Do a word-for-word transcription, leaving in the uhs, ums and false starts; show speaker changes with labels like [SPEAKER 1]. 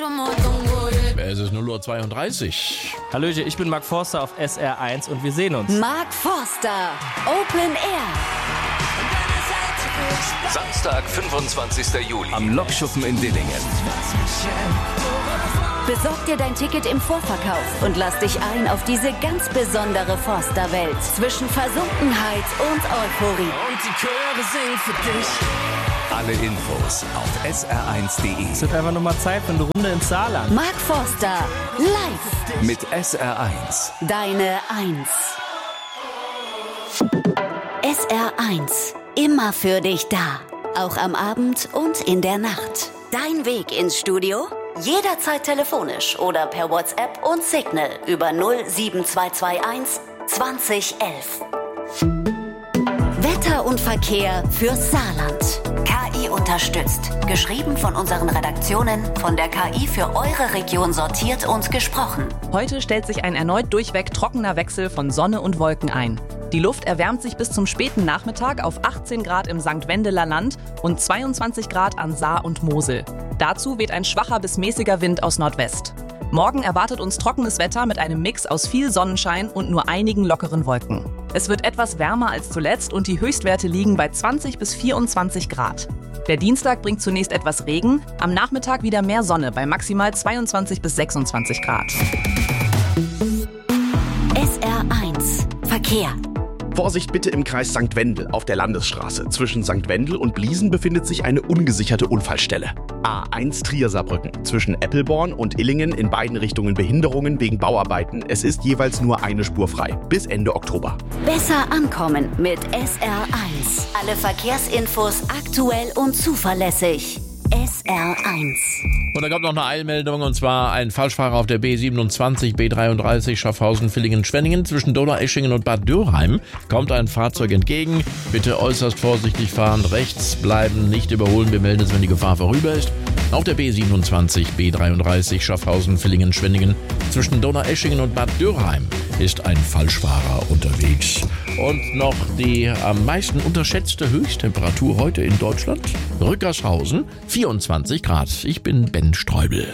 [SPEAKER 1] Es ist null Uhr zweiunddreißig.
[SPEAKER 2] Hallöchen, ich bin Mark Forster auf S R eins und wir sehen uns.
[SPEAKER 3] Mark Forster, Open Air.
[SPEAKER 4] Samstag, fünfundzwanzigster Juli. Am Lokschuppen in Dillingen.
[SPEAKER 3] Besorg dir dein Ticket im Vorverkauf und lass dich ein auf diese ganz besondere Forster-Welt zwischen Versunkenheit und Euphorie.
[SPEAKER 4] Und die Chöre singen für dich. Alle Infos auf S R eins punkt de.
[SPEAKER 2] Es wird einfach nur mal Zeit für eine Runde ins Saarland.
[SPEAKER 3] Mark Forster, live.
[SPEAKER 4] Mit S R eins.
[SPEAKER 3] Deine Eins. S R eins. Immer für dich da. Auch am Abend und in der Nacht. Dein Weg ins Studio? Jederzeit telefonisch oder per WhatsApp und Signal über null sieben zwei zwei eins zwanzig elf. Wetter und Verkehr fürs Saarland. K I unterstützt. Geschrieben von unseren Redaktionen, von der K I für eure Region sortiert und gesprochen.
[SPEAKER 5] Heute stellt sich ein erneut durchweg trockener Wechsel von Sonne und Wolken ein. Die Luft erwärmt sich bis zum späten Nachmittag auf achtzehn Grad im Sankt Wendeler Land und zweiundzwanzig Grad an Saar und Mosel. Dazu weht ein schwacher bis mäßiger Wind aus Nordwest. Morgen erwartet uns trockenes Wetter mit einem Mix aus viel Sonnenschein und nur einigen lockeren Wolken. Es wird etwas wärmer als zuletzt und die Höchstwerte liegen bei zwanzig bis vierundzwanzig Grad. Der Dienstag bringt zunächst etwas Regen, am Nachmittag wieder mehr Sonne bei maximal zweiundzwanzig bis sechsundzwanzig Grad.
[SPEAKER 3] S R eins Verkehr.
[SPEAKER 6] Vorsicht bitte im Kreis Sankt Wendel auf der Landesstraße. Zwischen Sankt Wendel und Bliesen befindet sich eine ungesicherte Unfallstelle. A eins Trier-Saarbrücken. Zwischen Eppelborn und Illingen in beiden Richtungen Behinderungen wegen Bauarbeiten. Es ist jeweils nur eine Spur frei. Bis Ende Oktober.
[SPEAKER 3] Besser ankommen mit S R eins. Alle Verkehrsinfos aktuell und zuverlässig. S R eins.
[SPEAKER 1] Und da kommt noch eine Eilmeldung, und zwar ein Falschfahrer auf der B siebenundzwanzig, B dreiunddreißig, Schaffhausen, Villingen, Schwenningen. Zwischen Donaueschingen und Bad Dürrheim kommt ein Fahrzeug entgegen. Bitte äußerst vorsichtig fahren, rechts bleiben, nicht überholen. Wir melden es, wenn die Gefahr vorüber ist. Auf der B siebenundzwanzig, B dreiunddreißig, Schaffhausen, Villingen, Schwenningen. Zwischen Donaueschingen und Bad Dürrheim ist ein Falschfahrer unterwegs. Und noch die am meisten unterschätzte Höchsttemperatur heute in Deutschland. Rückershausen, vierundzwanzig Grad. Ich bin Ben Streubel.